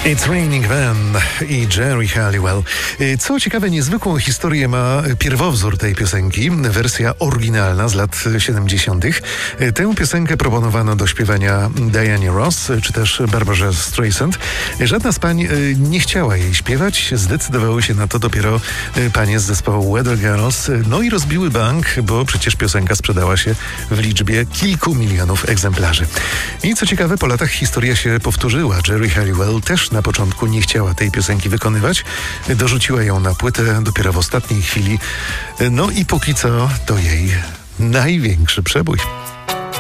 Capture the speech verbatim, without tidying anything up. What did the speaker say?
It's Raining Men i Jerry Halliwell. Co ciekawe, niezwykłą historię ma pierwowzór tej piosenki, wersja oryginalna z lat siedemdziesiątych. Tę piosenkę proponowano do śpiewania Dianie Ross, czy też Barbarze Streisand. Żadna z pań nie chciała jej śpiewać, zdecydowały się na to dopiero panie z zespołu Weather Girls, no i rozbiły bank, bo przecież piosenka sprzedała się w liczbie kilku milionów egzemplarzy. I co ciekawe, po latach historia się powtórzyła. Jerry Halliwell też na początku nie chciała tej piosenki wykonywać. Dorzuciła ją na płytę dopiero w ostatniej chwili. No i póki co to jej największy przebój.